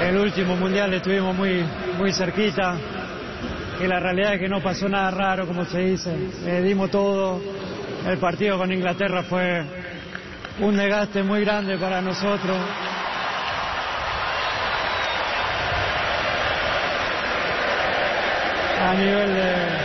El último mundial estuvimos muy cerquita y la realidad es que no pasó nada raro, como se dice. Dimos todo. El partido con Inglaterra fue un desgaste muy grande para nosotros. A nivel de